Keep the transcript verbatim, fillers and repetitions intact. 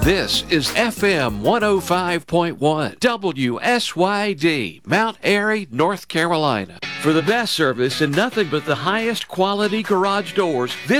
This is F M one oh five point one, W S Y D, Mount Airy, North Carolina. For the best service and nothing but the highest quality garage doors,